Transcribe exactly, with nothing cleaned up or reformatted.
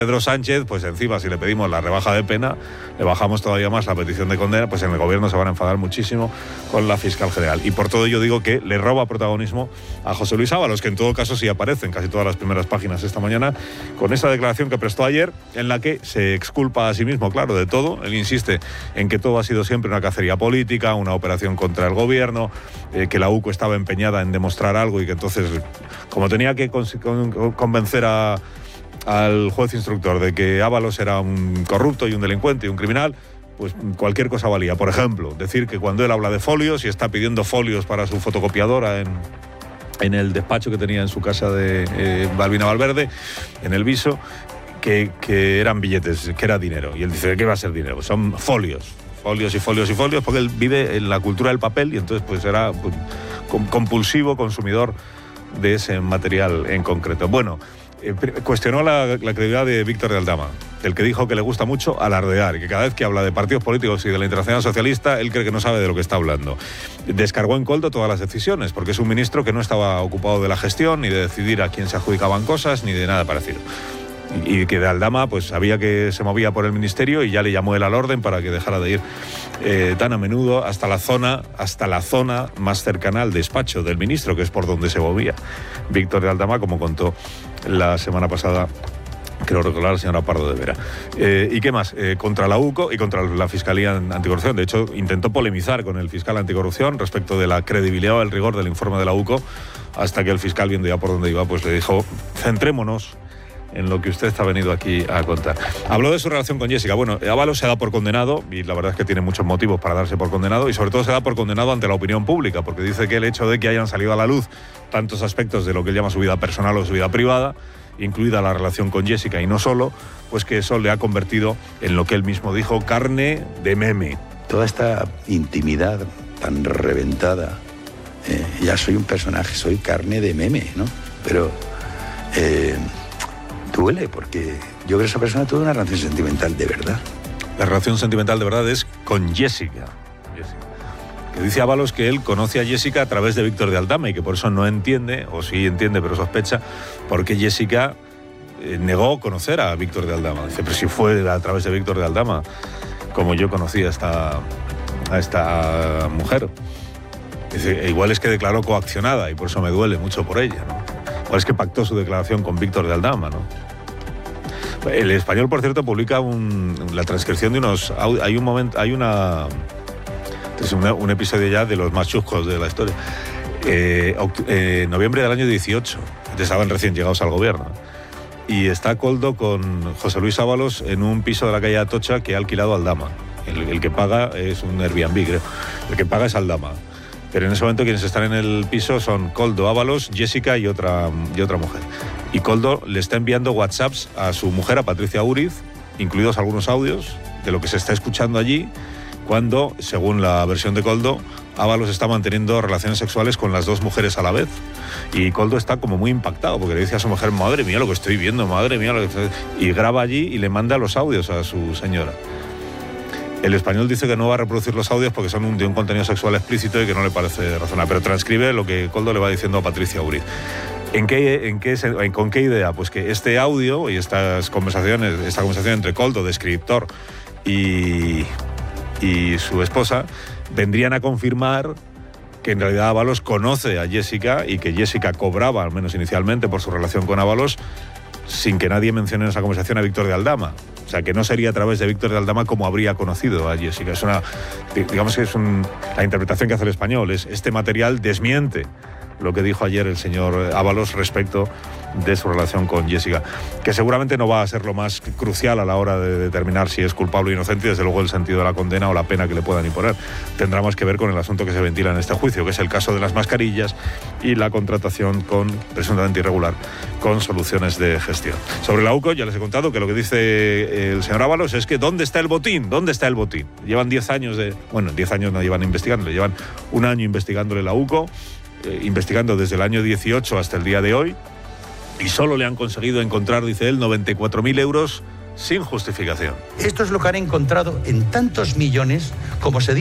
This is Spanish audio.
Pedro Sánchez, pues encima si le pedimos la rebaja de pena, le bajamos todavía más la petición de condena, pues en el gobierno se van a enfadar muchísimo con la fiscal general. Y por todo ello digo que le roba protagonismo a José Luis Ábalos, que en todo caso sí aparece en casi todas las primeras páginas esta mañana, con esa declaración que prestó ayer, en la que se exculpa a sí mismo, claro, de todo. Él insiste en que todo ha sido siempre una cacería política, una operación contra el gobierno, eh, que la U C O estaba empeñada en demostrar algo y que entonces, como tenía que con- con- convencer a... al juez instructor de que Ábalos era un corrupto y un delincuente y un criminal, pues cualquier cosa valía. Por ejemplo, decir que cuando él habla de folios y está pidiendo folios para su fotocopiadora en, en el despacho que tenía en su casa de eh, Balbina Valverde, en el Viso, que, que eran billetes, que era dinero. Y él dice, ¿qué va a ser dinero? Pues son folios. Folios y folios y folios, porque él vive en la cultura del papel y entonces pues era pues, compulsivo consumidor de ese material en concreto. Bueno, Eh, cuestionó la, la credibilidad de Víctor de Aldama, del que dijo que le gusta mucho alardear y que cada vez que habla de partidos políticos y de la Internacional Socialista, él cree que no sabe de lo que está hablando. Descargó en Koldo todas las decisiones, porque es un ministro que no estaba ocupado de la gestión, ni de decidir a quién se adjudicaban cosas, ni de nada parecido. Y, y que de Aldama pues sabía que se movía por el ministerio y ya le llamó él al orden para que dejara de ir eh, tan a menudo hasta la zona, hasta la zona más cercana al despacho del ministro, que es por donde se movía Víctor de Aldama, como contó la semana pasada, creo recordar, la señora Pardo de Vera. Eh, ¿Y qué más? Eh, contra la U C O y contra la Fiscalía Anticorrupción. De hecho, intentó polemizar con el fiscal anticorrupción respecto de la credibilidad o el rigor del informe de la U C O, hasta que el fiscal, viendo ya por dónde iba, pues le dijo, centrémonos en lo que usted ha venido aquí a contar. Habló de su relación con Jessica. Bueno, Ábalos se da por condenado, y la verdad es que tiene muchos motivos para darse por condenado, y sobre todo se da por condenado ante la opinión pública, porque dice que el hecho de que hayan salido a la luz tantos aspectos de lo que él llama su vida personal o su vida privada, incluida la relación con Jessica y no solo, pues que eso le ha convertido en lo que él mismo dijo, carne de meme. Toda esta intimidad tan reventada, eh, ya soy un personaje, soy carne de meme, ¿no? Pero eh, duele, porque yo creo que esa persona tuvo una relación sentimental de verdad. La relación sentimental de verdad es con Jessica. Jessica. Que dice Ábalos que él conoce a Jessica a través de Víctor de Aldama y que por eso no entiende, o sí entiende pero sospecha, por qué Jessica eh, negó conocer a Víctor de Aldama. Dice, pero si fue a través de Víctor de Aldama como yo conocí a esta, a esta mujer. Dice, igual es que declaró coaccionada y por eso me duele mucho por ella, ¿no? Igual es que pactó su declaración con Víctor de Aldama, ¿no? El Español, por cierto, publica un, la transcripción de unos... Hay un momento, hay una... Es un, un episodio ya de los más chuscos de la historia. Eh, eh, noviembre del año dieciocho, estaban recién llegados al gobierno. Y está Koldo con José Luis Ábalos en un piso de la calle Atocha que ha alquilado Aldama. El, el que paga es un Airbnb, creo. El que paga es Aldama. Pero en ese momento quienes están en el piso son Koldo, Ábalos, Jessica y otra, y otra mujer. Y Koldo le está enviando WhatsApps a su mujer, a Patricia Uriz, incluidos algunos audios de lo que se está escuchando allí, cuando, según la versión de Koldo, Ábalos está manteniendo relaciones sexuales con las dos mujeres a la vez. Y Koldo está como muy impactado, porque le dice a su mujer, madre mía lo que estoy viendo, madre mía lo que estoy... Y graba allí y le manda los audios a su señora. El Español dice que no va a reproducir los audios porque son un, de un contenido sexual explícito y que no le parece razonable, pero transcribe lo que Koldo le va diciendo a Patricia Uriz. ¿En qué, en qué, en, ¿Con qué idea? Pues que este audio y estas conversaciones, esta conversación entre Koldo, descriptor, y, y su esposa, vendrían a confirmar que en realidad Ábalos conoce a Jessica y que Jessica cobraba, al menos inicialmente, por su relación con Ábalos, sin que nadie mencione en esa conversación a Víctor de Aldama. O sea, que no sería a través de Víctor de Aldama como habría conocido a Jessica. Es una, digamos que es un, la interpretación que hace el Español. Es, este material desmiente lo que dijo ayer el señor Ábalos respecto de su relación con Jessica, que seguramente no va a ser lo más crucial a la hora de determinar si es culpable o inocente, y desde luego el sentido de la condena o la pena que le puedan imponer tendrá más que ver con el asunto que se ventila en este juicio, que es el caso de las mascarillas y la contratación con presuntamente irregular con soluciones de gestión. Sobre la U C O, ya les he contado que lo que dice el señor Ábalos es que ¿dónde está el botín? ¿Dónde está el botín? Llevan diez años de... Bueno, diez años no llevan investigándole, llevan un año investigándole la U C O, eh, investigando desde el año dieciocho hasta el día de hoy, y solo le han conseguido encontrar, dice él, noventa y cuatro mil euros sin justificación. Esto es lo que han encontrado en tantos millones como se dice.